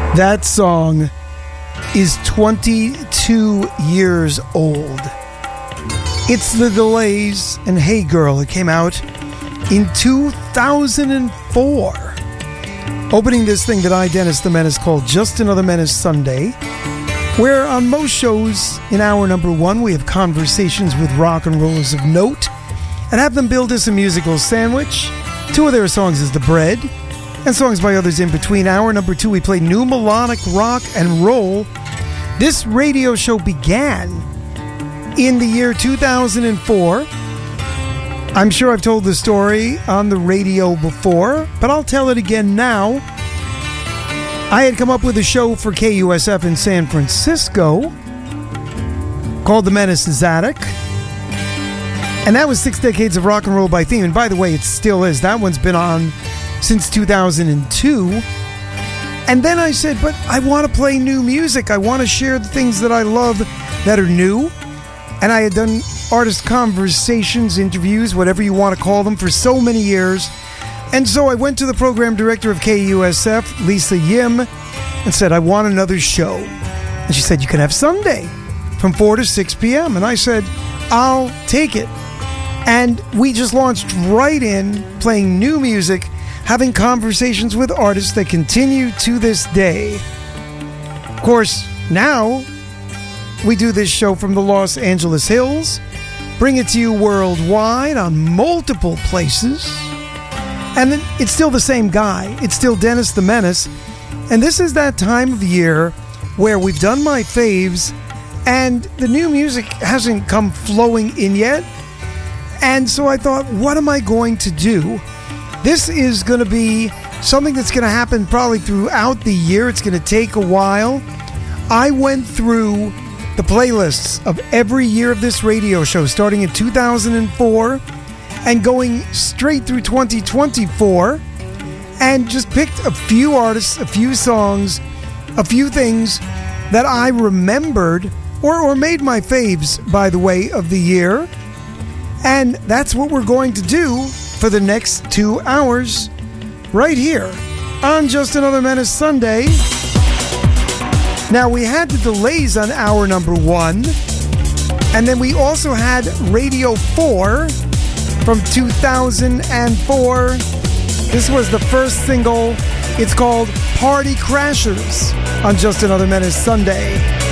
That song is 22 years old. It's The Delays and Hey Girl. It came out in 2004. Opening this thing that I, Dennis the Menace, called Just Another Menace Sunday, where on most shows in hour number one we have conversations with rock and rollers of note and have them build us a musical sandwich. Two of their songs is The Bread, and songs by others in between. Hour number two, we play new melodic rock and roll. This radio show began in the year 2004. I'm sure I've told the story on the radio before, but I'll tell it again now. I had come up with a show for KUSF in San Francisco called The Menace's Attic. And that was 6 decades of rock and roll by theme. And by the way, it still is. That one's been on since 2002. And then I said, but I want to play new music. I want to share the things that I love that are new. And I had done artist conversations, interviews, whatever you want to call them, for so many years. And so I went to the program director of KUSF, Lisa Yim, and said, I want another show. And she said, you can have Sunday from 4 to 6 p.m. And I said, I'll take it. And we just launched right in, playing new music, having conversations with artists that continue to this day. Of course, now we do this show from the Los Angeles Hills, bring it to you worldwide on multiple places. And then it's still the same guy. It's still Dennis the Menace. And this is that time of year where we've done my faves and the new music hasn't come flowing in yet. And so I thought, what am I going to do? This is going to be something that's going to happen probably throughout the year. It's going to take a while. I went through the playlists of every year of this radio show, starting in 2004 and going straight through 2024, and just picked a few artists, a few songs, a few things that I remembered or made my faves, by the way, of the year. And that's what we're going to do for the next 2 hours right here on Just Another Menace Sunday. Now, we had the Delays on hour number one, and then we also had Radio 4 from 2004. This was the first single. It's called Party Crashers on Just Another Menace Sunday.